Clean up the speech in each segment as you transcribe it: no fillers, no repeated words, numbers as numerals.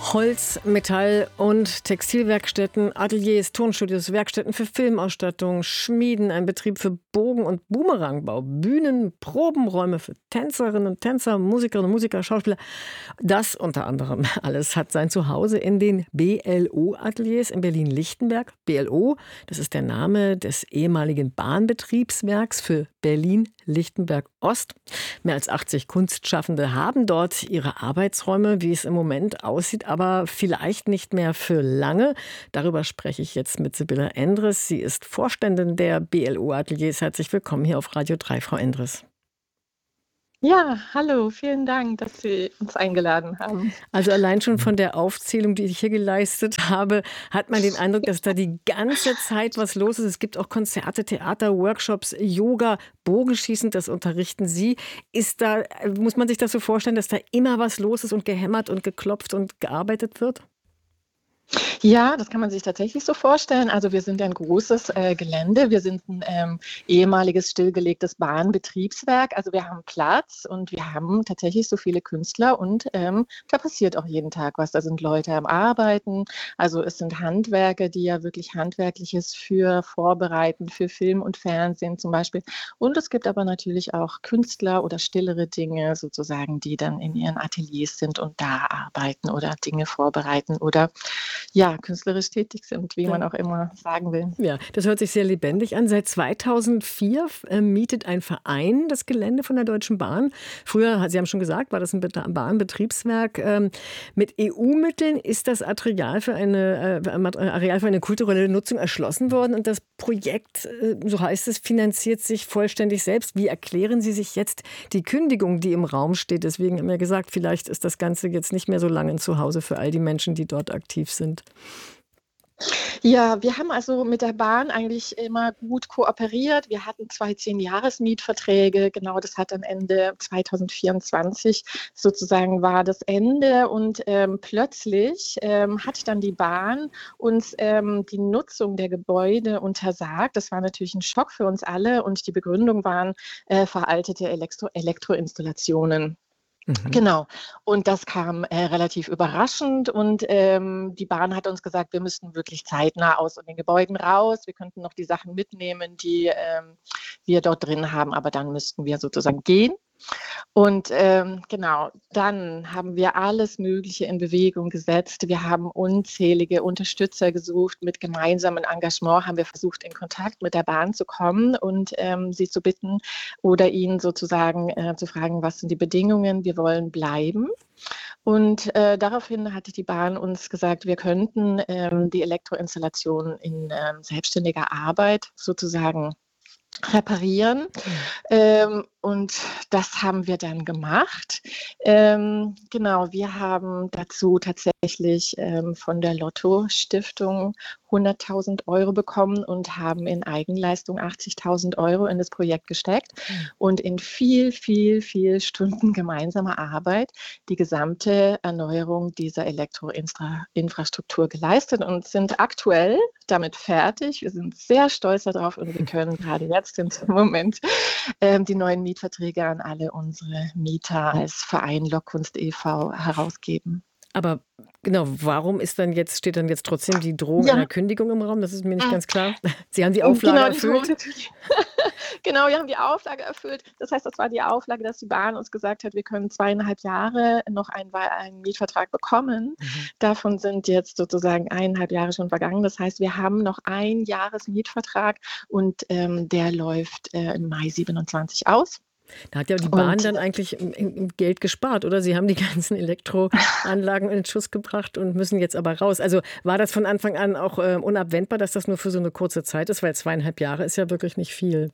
Holz-, Metall- und Textilwerkstätten, Ateliers, Tonstudios, Werkstätten für Filmausstattung, Schmieden, ein Betrieb für Bogen- und Boomerangbau, Bühnen, Probenräume für Tänzerinnen und Tänzer, Musikerinnen und Musiker, Schauspieler. Das unter anderem alles hat sein Zuhause in den BLO-Ateliers in Berlin-Lichtenberg. BLO, das ist der Name des ehemaligen Bahnbetriebswerks für Berlin-Lichtenberg-Ost. Mehr als 80 Kunstschaffende haben dort ihre Arbeitsräume, wie es im Moment aussieht, aber vielleicht nicht mehr für lange. Darüber spreche ich jetzt mit Sibylle Endres. Sie ist Vorständin der BLO-Ateliers. Herzlich willkommen hier auf Radio 3, Frau Endres. Ja, hallo, vielen Dank, dass Sie uns eingeladen haben. Also allein schon von der Aufzählung, die ich hier geleistet habe, hat man den Eindruck, dass da die ganze Zeit was los ist. Es gibt auch Konzerte, Theater, Workshops, Yoga, Bogenschießen, das unterrichten Sie. Muss man sich das so vorstellen, dass da immer was los ist und gehämmert und geklopft und gearbeitet wird? Ja, das kann man sich tatsächlich so vorstellen. Also wir sind ein großes Gelände. Wir sind ein ehemaliges stillgelegtes Bahnbetriebswerk. Also wir haben Platz und wir haben tatsächlich so viele Künstler und da passiert auch jeden Tag was. Da sind Leute am Arbeiten. Also es sind Handwerker, die ja wirklich Handwerkliches für vorbereiten, für Film und Fernsehen zum Beispiel. Und es gibt aber natürlich auch Künstler oder stillere Dinge sozusagen, die dann in ihren Ateliers sind und da arbeiten oder Dinge vorbereiten oder ja, künstlerisch tätig sind, wie man auch immer sagen will. Ja, das hört sich sehr lebendig an. Seit 2004 mietet ein Verein das Gelände von der Deutschen Bahn. Früher, Sie haben schon gesagt, war das ein Bahnbetriebswerk. Mit EU-Mitteln ist das Areal für eine kulturelle Nutzung erschlossen worden. Und das Projekt, so heißt es, finanziert sich vollständig selbst. Wie erklären Sie sich jetzt die Kündigung, die im Raum steht? Deswegen haben wir gesagt, vielleicht ist das Ganze jetzt nicht mehr so lange ein Zuhause für all die Menschen, die dort aktiv sind. Ja, wir haben also mit der Bahn eigentlich immer gut kooperiert. Wir hatten 2 10-Jahres-Mietverträge. Genau, das hat am Ende 2024 sozusagen war das Ende. Und plötzlich hat dann die Bahn uns die Nutzung der Gebäude untersagt. Das war natürlich ein Schock für uns alle. Und die Begründung waren veraltete Elektroinstallationen. Genau. Und das kam relativ überraschend und die Bahn hat uns gesagt, wir müssten wirklich zeitnah aus den Gebäuden raus. Wir könnten noch die Sachen mitnehmen, die wir dort drin haben, aber dann müssten wir sozusagen gehen. Und genau, dann haben wir alles Mögliche in Bewegung gesetzt. Wir haben unzählige Unterstützer gesucht. Mit gemeinsamem Engagement haben wir versucht, in Kontakt mit der Bahn zu kommen und sie zu bitten oder ihnen sozusagen zu fragen, was sind die Bedingungen, wir wollen bleiben. Und daraufhin hatte die Bahn uns gesagt, wir könnten die Elektroinstallation in selbstständiger Arbeit sozusagen reparieren. Und das haben wir dann gemacht. Genau, wir haben dazu tatsächlich von der Lotto-Stiftung 100.000 € bekommen und haben in Eigenleistung 80.000 € in das Projekt gesteckt und in viel, viel, viel Stunden gemeinsamer Arbeit die gesamte Erneuerung dieser Elektroinfrastruktur geleistet und sind aktuell damit fertig. Wir sind sehr stolz darauf und wir können gerade jetzt in diesem Moment die neuen Mietverträge an alle unsere Mieter als Verein Lokkunst e.V. herausgeben. Aber genau, warum steht dann jetzt trotzdem die Drohung Ja. einer Kündigung im Raum? Das ist mir nicht ganz klar. Sie haben die Und Auflage genau, die Drohung erfüllt? natürlich. Genau, wir haben die Auflage erfüllt. Das heißt, das war die Auflage, dass die Bahn uns gesagt hat, wir können 2,5 Jahre noch einen Mietvertrag bekommen. Davon sind jetzt sozusagen 1,5 Jahre schon vergangen. Das heißt, wir haben noch 1 Jahresmietvertrag und der läuft im Mai 27 aus. Da hat ja die Bahn Und dann eigentlich Geld gespart, oder? Sie haben die ganzen Elektroanlagen in Schuss gebracht und müssen jetzt aber raus. Also war das von Anfang an auch unabwendbar, dass das nur für so eine kurze Zeit ist? Weil 2,5 Jahre ist ja wirklich nicht viel.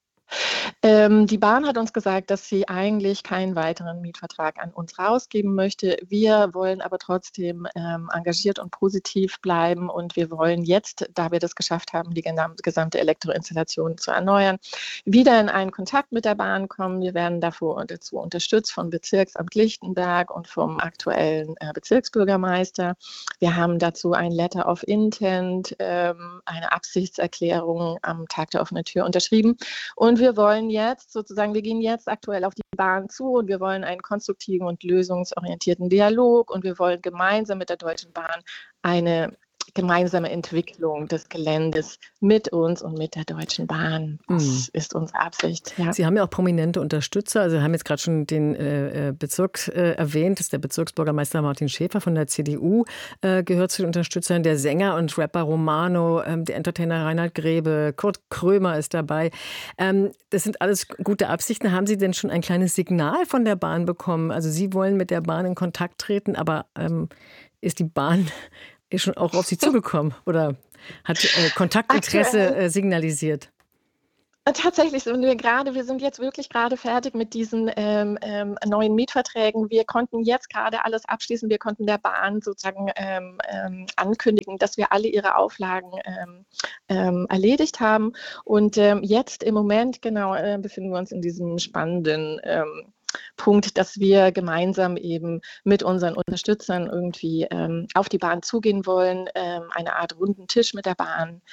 Die Bahn hat uns gesagt, dass sie eigentlich keinen weiteren Mietvertrag an uns rausgeben möchte. Wir wollen aber trotzdem engagiert und positiv bleiben und wir wollen jetzt, da wir das geschafft haben, die gesamte Elektroinstallation zu erneuern, wieder in einen Kontakt mit der Bahn kommen. Wir werden dazu unterstützt vom Bezirksamt Lichtenberg und vom aktuellen Bezirksbürgermeister. Wir haben dazu ein Letter of Intent, eine Absichtserklärung am Tag der offenen Tür unterschrieben und wir wollen jetzt sozusagen, wir gehen jetzt aktuell auf die Bahn zu und wir wollen einen konstruktiven und lösungsorientierten Dialog und wir wollen gemeinsam mit der Deutschen Bahn eine gemeinsame Entwicklung des Geländes mit uns und mit der Deutschen Bahn. Das ist unsere Absicht. Ja. Sie haben ja auch prominente Unterstützer. Also Sie haben jetzt gerade schon den Bezirk erwähnt. Das ist der Bezirksbürgermeister Martin Schäfer von der CDU, gehört zu den Unterstützern. Der Sänger und Rapper Romano, der Entertainer Reinhard Grebe, Kurt Krömer ist dabei. Das sind alles gute Absichten. Haben Sie denn schon ein kleines Signal von der Bahn bekommen? Also Sie wollen mit der Bahn in Kontakt treten, aber ist die Bahn schon auch auf Sie zugekommen oder hat Kontaktinteresse signalisiert? Tatsächlich sind wir sind jetzt wirklich gerade fertig mit diesen neuen Mietverträgen. Wir konnten jetzt gerade alles abschließen. Wir konnten der Bahn sozusagen ankündigen, dass wir alle ihre Auflagen erledigt haben. Und jetzt im Moment, genau, befinden wir uns in diesem spannenden Punkt, dass wir gemeinsam eben mit unseren Unterstützern irgendwie auf die Bahn zugehen wollen, eine Art runden Tisch mit der Bahn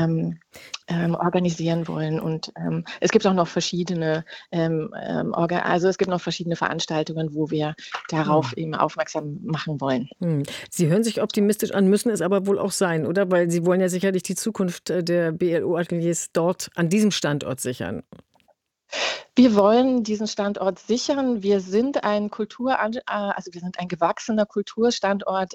organisieren wollen. Und es gibt auch noch verschiedene es gibt noch verschiedene Veranstaltungen, wo wir darauf eben aufmerksam machen wollen. Sie hören sich optimistisch an, müssen es aber wohl auch sein, oder? Weil Sie wollen ja sicherlich die Zukunft der BLO-Ateliers dort an diesem Standort sichern. Wir wollen diesen Standort sichern. Wir sind ein gewachsener Kulturstandort.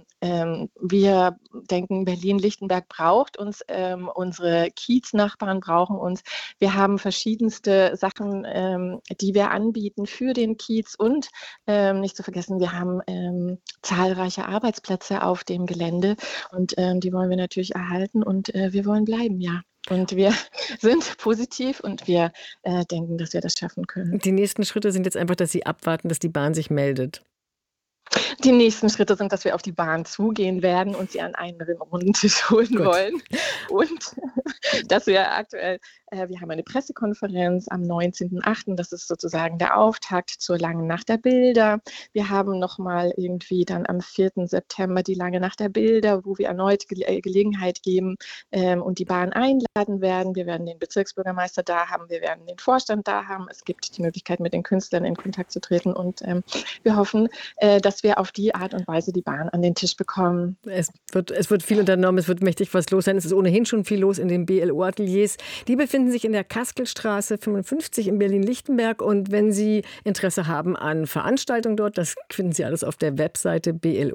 Wir denken, Berlin-Lichtenberg braucht uns. Unsere Kieznachbarn brauchen uns. Wir haben verschiedenste Sachen, die wir anbieten für den Kiez. Und nicht zu vergessen, wir haben zahlreiche Arbeitsplätze auf dem Gelände. Und die wollen wir natürlich erhalten. Und wir wollen bleiben, ja. Und wir sind positiv und wir denken, dass wir das schaffen können. Die nächsten Schritte sind jetzt einfach, dass Sie abwarten, dass die Bahn sich meldet. Die nächsten Schritte sind, dass wir auf die Bahn zugehen werden und sie an einen runden Tisch holen wollen. Und dass wir aktuell, wir haben eine Pressekonferenz am 19.08., das ist sozusagen der Auftakt zur Langen Nacht der Bilder. Wir haben nochmal irgendwie dann am 4. September die Lange Nacht der Bilder, wo wir erneut Gelegenheit geben und die Bahn einladen werden. Wir werden den Bezirksbürgermeister da haben, wir werden den Vorstand da haben. Es gibt die Möglichkeit, mit den Künstlern in Kontakt zu treten und wir hoffen, dass wir auf die Art und Weise die Bahn an den Tisch bekommen. Es wird viel unternommen, es wird mächtig was los sein. Es ist ohnehin schon viel los in den BLO-Ateliers. Die befinden sich in der Kaskelstraße 55 in Berlin-Lichtenberg. Und wenn Sie Interesse haben an Veranstaltungen dort, das finden Sie alles auf der Webseite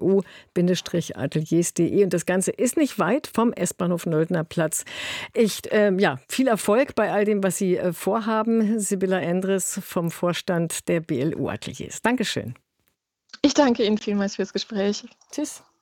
blo-ateliers.de. Und das Ganze ist nicht weit vom S-Bahnhof Nöldner Platz. Viel Erfolg bei all dem, was Sie vorhaben. Sibylla Endres vom Vorstand der BLO-Ateliers. Dankeschön. Ich danke Ihnen vielmals fürs Gespräch. Tschüss.